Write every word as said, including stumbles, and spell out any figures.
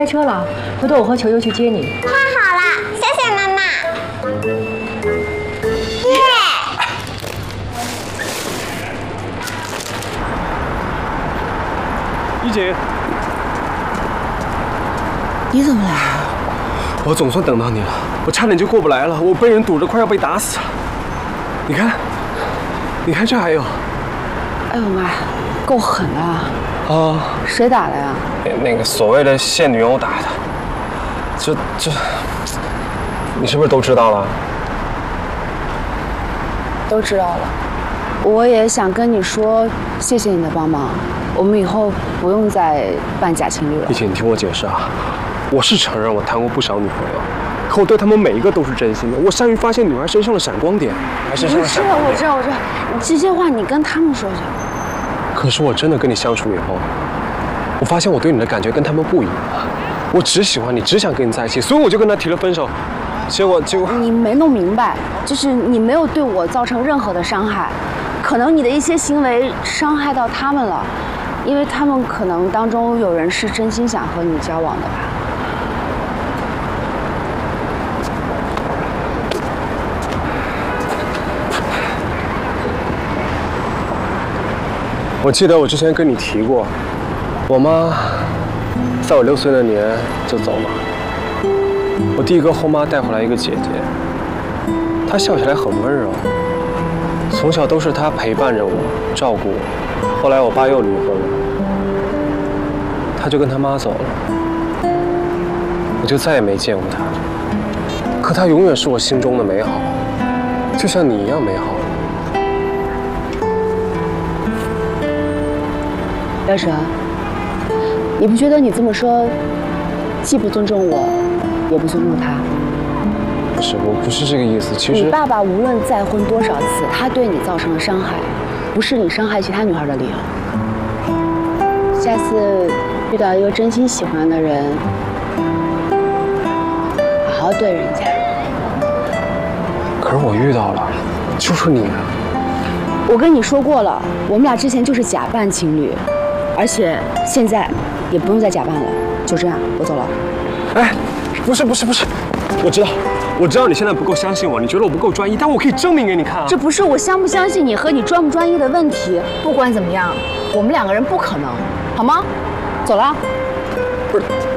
开车了，回头我和球球去接你。 太好了，谢谢妈妈。耶！ 一姐， 你怎么来了？ 我总算等到你了，我差点就过不来了，我被人堵着，快要被打死了。你看，你看这还有。 哎呦妈呀，够狠的啊！ 啊， 谁打的呀？ 那个所谓的现女友打的，这这，你是不是都知道了？ 都知道了。我也想跟你说，谢谢你的帮忙，我们以后不用再扮假情侣了。 一姐，你听我解释啊，我是承认我谈过不少女朋友，可我对她们每一个都是真心的。我善于发现女孩身上的闪光点，还身上的闪光点。 我知道，我知道，这些话你跟他们说去。 可是我真的跟你相处以后，我发现我对你的感觉跟他们不一样。我只喜欢你，只想跟你在一起，所以我就跟他提了分手。结果，结果你没弄明白，就是你没有对我造成任何的伤害，可能你的一些行为伤害到他们了，因为他们可能当中有人是真心想和你交往的吧。 我记得我之前跟你提过，我妈在我六岁那年就走了。我第一个后妈带回来一个姐姐，她笑起来很温柔，从小都是她陪伴着我，照顾我。后来我爸又离婚了，她就跟她妈走了，我就再也没见过她。可她永远是我心中的美好，就像你一样美好。 姚哲，你不觉得你这么说，既不尊重我，也不尊重他？ 不是，我不是这个意思。其实你爸爸无论再婚多少次，他对你造成的伤害，不是你伤害其他女孩的理由。下次遇到一个真心喜欢的人，好好对人家。 可是我遇到了，就是你啊！ 我跟你说过了，我们俩之前就是假扮情侣。而且现在也不用再假扮了，就这样，我走了。 哎，不是不是不是，我知道，我知道你现在不够相信我，你觉得我不够专一，但我可以证明给你看啊。 这不是我相不相信你和你专不专一的问题，不管怎么样，我们两个人不可能，好吗？走了。 不是。